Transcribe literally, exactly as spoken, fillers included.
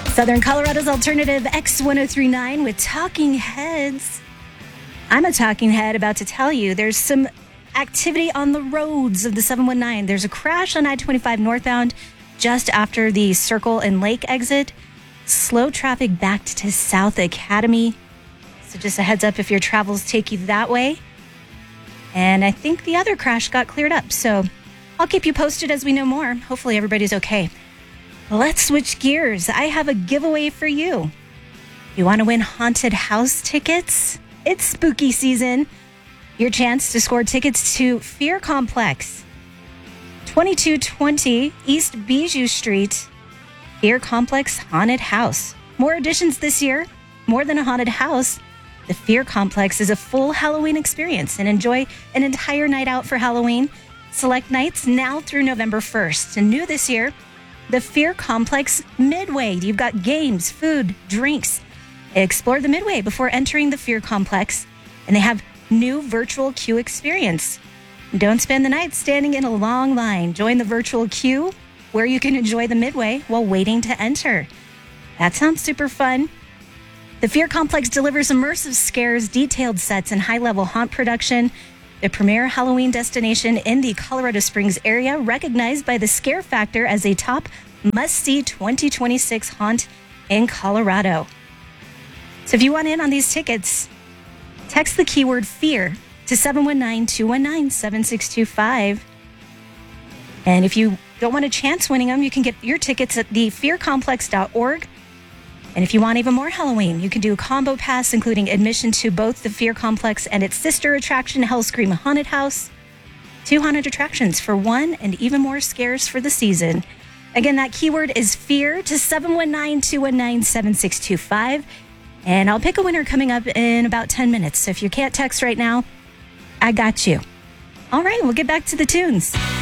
Southern Colorado's Alternative X ten thirty-nine with Talking Heads. I'm a talking head about to tell you there's some activity on the roads of the seven one nine. There's a crash on I twenty-five northbound just after the Circle and Lake exit. Slow traffic backed to South Academy. So just a heads up if your travels take you that way. And I think the other crash got cleared up. So I'll keep you posted as we know more. Hopefully everybody's okay. Let's switch gears. I have a giveaway for you. You want to win haunted house tickets? It's spooky season. Your chance to score tickets to Fear Complex. twenty-two twenty East Bijou Street. Fear Complex Haunted House. More additions this year. More than a haunted house. The Fear Complex is a full Halloween experience and enjoy an entire night out for Halloween. Select nights now through November first. And new this year, the Fear Complex Midway. You've got games, food, drinks. Explore the Midway before entering the Fear Complex. And they have new virtual queue experience. Don't spend the night standing in a long line. Join the virtual queue where you can enjoy the Midway while waiting to enter. That sounds super fun. The Fear Complex delivers immersive scares, detailed sets, and high-level haunt production. The premier Halloween destination in the Colorado Springs area, recognized by the Scare Factor as a top must-see twenty twenty-six haunt in Colorado. So if you want in on these tickets, text the keyword FEAR to seven one nine, two one nine, seven six two five. And if you don't want a chance winning them, you can get your tickets at the fear complex dot org. And if you want even more Halloween, you can do a combo pass, including admission to both the Fear Complex and its sister attraction, Hellscream Haunted House. two hundred attractions for one and even more scares for the season. Again, that keyword is FEAR to seven one nine, two one nine, seven six two five. And I'll pick a winner coming up in about ten minutes. So if you can't text right now, I got you. All right, we'll get back to the tunes.